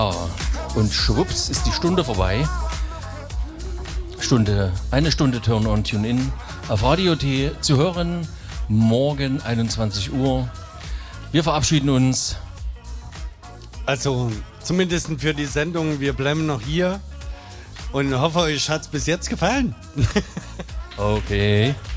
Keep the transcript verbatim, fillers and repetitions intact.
Und schwupps ist die Stunde vorbei. Stunde, eine Stunde Turn on Tune In auf Radio T zu hören. Morgen einundzwanzig Uhr. Wir verabschieden uns. Also zumindest für die Sendung. Wir bleiben noch hier und hoffe, euch hat es bis jetzt gefallen. Okay.